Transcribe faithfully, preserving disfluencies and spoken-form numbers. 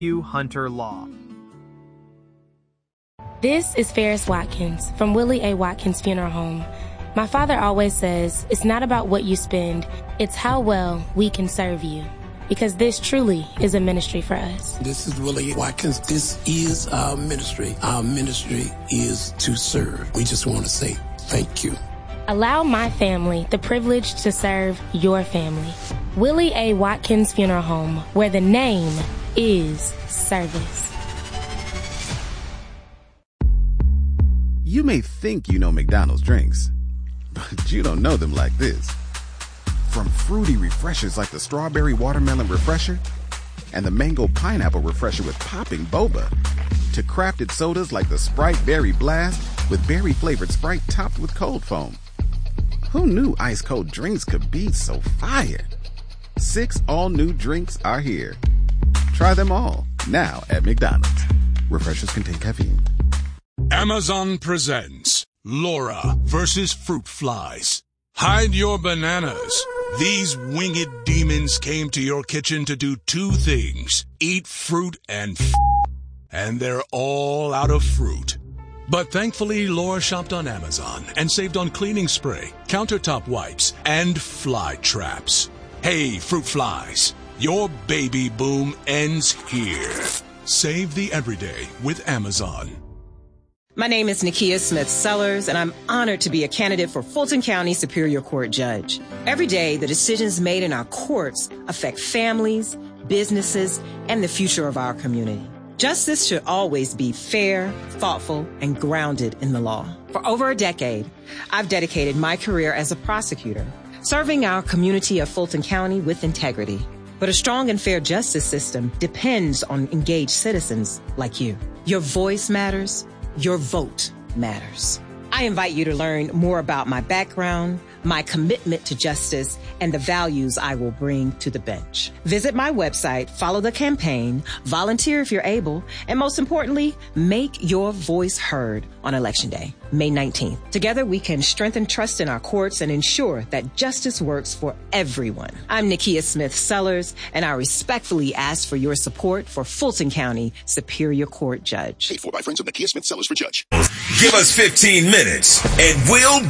Hunter Law. This is Ferris Watkins from Willie A. Watkins Funeral Home. My father always says it's not about what you spend, it's how well we can serve you. Because this truly is a ministry for us. This is Willie Watkins. This is our ministry. Our ministry is to serve. We just want to say thank you. Allow my family the privilege to serve your family. Willie A. Watkins Funeral Home, where the name is service. You may think you know McDonald's drinks, but you don't know them like this. From fruity refreshers like the Strawberry Watermelon Refresher and the Mango Pineapple Refresher with popping boba, to crafted sodas like the Sprite Berry Blast with berry-flavored Sprite topped with cold foam. Who knew ice-cold drinks could be so fire? Six all-new drinks are here. Try them all, now at McDonald's. Refreshers contain caffeine. Amazon presents Laura versus Fruit Flies. Hide your bananas. These winged demons came to your kitchen to do two things: eat fruit and f***, and they're all out of fruit. But thankfully, Laura shopped on Amazon and saved on cleaning spray, countertop wipes, and fly traps. Hey, fruit flies, your baby boom ends here. Save the everyday with Amazon. My name is Nakia Smith-Sellers, and I'm honored to be a candidate for Fulton County Superior Court Judge. Every day, the decisions made in our courts affect families, businesses, and the future of our community. Justice should always be fair, thoughtful, and grounded in the law. For over a decade, I've dedicated my career as a prosecutor, serving our community of Fulton County with integrity. But a strong and fair justice system depends on engaged citizens like you. Your voice matters. Your vote matters. I invite you to learn more about my background, my commitment to justice, and the values I will bring to the bench. Visit my website, follow the campaign, volunteer if you're able, and most importantly, make your voice heard on Election Day, May nineteenth. Together, we can strengthen trust in our courts and ensure that justice works for everyone. I'm Nakia Smith-Sellers, and I respectfully ask for your support for Fulton County Superior Court Judge. Paid for by friends of Nakia Smith-Sellers for Judge. Give us fifteen minutes, and we'll